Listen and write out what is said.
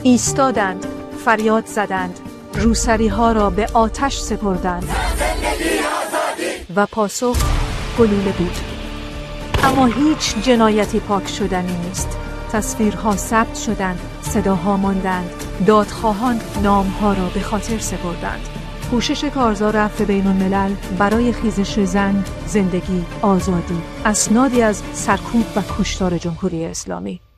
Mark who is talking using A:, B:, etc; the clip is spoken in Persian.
A: ایستادند، فریاد زدند، روسری‌ها را به آتش سپردند و پاسخ گلوله بود. اما هیچ جنایتی پاک شدنی نیست. تصویرها ثبت شدند، صداها ماندند، دادخواهان نامها را به خاطر سپردند. کوشش کارزار عفو بین الملل برای خیزش زن، زندگی، آزادی، اسنادی از سرکوب و کشتار جمهوری اسلامی.